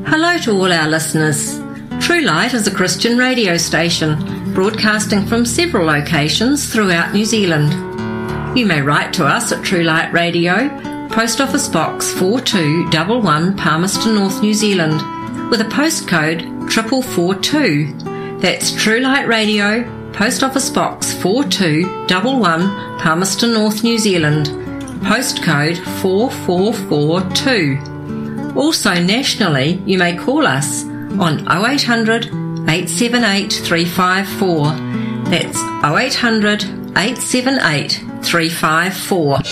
Hello to all our listeners. True Light is a Christian radio station broadcasting from several locations throughout New Zealand. You may write to us at True Light Radio, Post Office Box 4211 Palmerston North, New Zealand, with a postcode 4442. That's True Light Radio, Post Office Box 4211 Palmerston North, New Zealand, postcode 4442. Also nationally, you may call us on 0800 878 354. That's 0800 878 354.